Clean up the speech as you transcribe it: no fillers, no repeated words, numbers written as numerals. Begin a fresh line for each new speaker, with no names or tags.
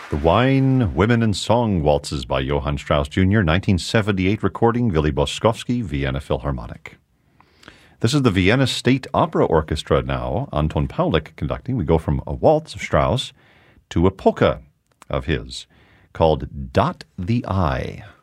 The Wine, Women, and Song Waltzes by Johann Strauss Jr., 1978 recording, Willy Boskowski, Vienna Philharmonic. This is the Vienna State Opera Orchestra now, Anton Paulik conducting. We go from a waltz of Strauss to a polka of his called Dot the Eye.